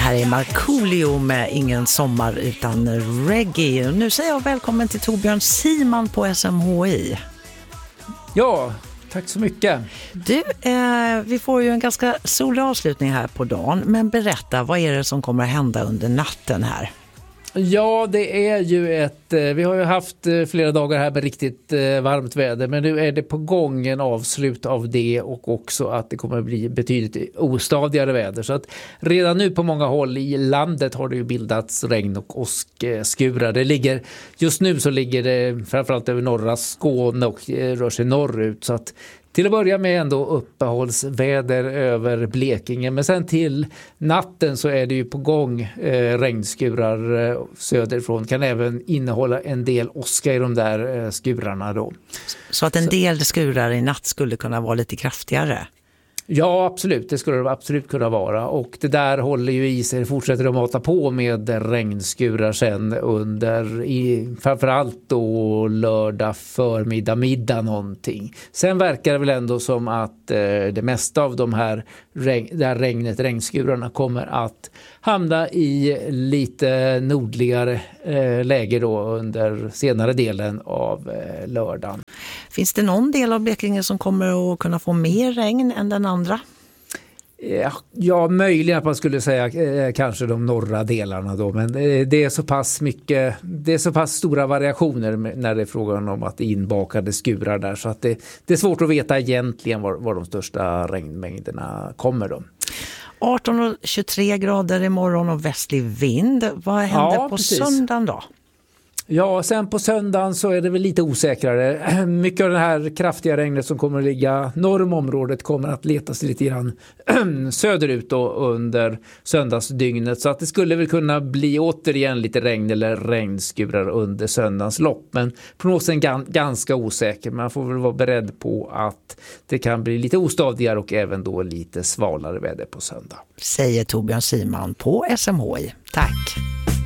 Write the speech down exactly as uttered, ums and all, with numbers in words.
Här är Markoolio med Ingen sommar utan reggae. Nu säger jag välkommen till Torbjörn Siman på S M H I. Ja, tack så mycket. Du, eh, vi får ju en ganska solig avslutning här på dagen. Men berätta, vad är det som kommer att hända under natten här? Ja, det är ju ett, vi har ju haft flera dagar här med riktigt varmt väder, men nu är det på gång en avslut av det och också att det kommer att bli betydligt ostadigare väder. Så att redan nu på många håll i landet har det ju bildats regn- och åskskurar. Det ligger, just nu så ligger det framförallt över norra Skåne och rör sig norrut, så att till att börja med ändå uppehållsväder över Blekinge, men sen till natten så är det ju på gång eh, regnskurar eh, söderifrån. Kan även innehålla en del åska i de där eh, skurarna då. Så att en del skurar i natt skulle kunna vara lite kraftigare? Ja, absolut. Det skulle det absolut kunna vara. Och det där håller ju i sig. Det fortsätter att mata på med regnskurar sen under i, framförallt då lördag förmiddag, middag någonting. Sen verkar det väl ändå som att eh, det mesta av de här, regn, det här regnet, regnskurarna kommer att hamna i lite nordligare eh, läge då under senare delen av eh, lördagen. Finns det någon del av Blekinge som kommer att kunna få mer regn än den andra? Ja, möjligen att man skulle säga eh, kanske de norra delarna då, men eh, det är så pass mycket, det är så pass stora variationer när det är frågan om att inbakade skurar där, så att det, det är svårt att veta egentligen var, var de största regnmängderna kommer då. arton och tjugotre grader imorgon och västlig vind. Vad händer ja, på precis. söndagen då? Ja, sen på söndagen så är det väl lite osäkrare. Mycket av det här kraftiga regnet som kommer att ligga norr om området kommer att leta sig lite grann söderut då under söndagsdygnet. Så att det skulle väl kunna bli återigen lite regn eller regnskurar under söndagens lopp. Men prognosen är ganska osäker. Man får väl vara beredd på att det kan bli lite ostadigare och även då lite svalare väder på söndag. Säger Torbjörn Siman på S M H I. Tack!